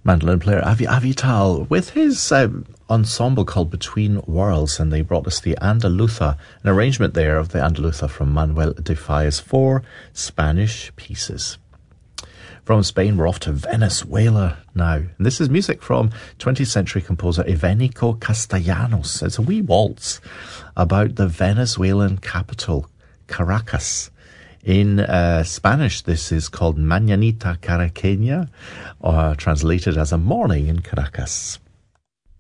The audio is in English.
mandolin player Avi Avital with his ensemble called Between Worlds, and they brought us the Andaluza, an arrangement there of the Andaluza from Manuel de Falla, 4 Spanish pieces. From Spain, we're off to Venezuela now. And this is music from 20th century composer Evenico Castellanos. It's a wee waltz about the Venezuelan capital, Caracas. In Spanish, this is called Mañanita Caraqueña, translated as a morning in Caracas.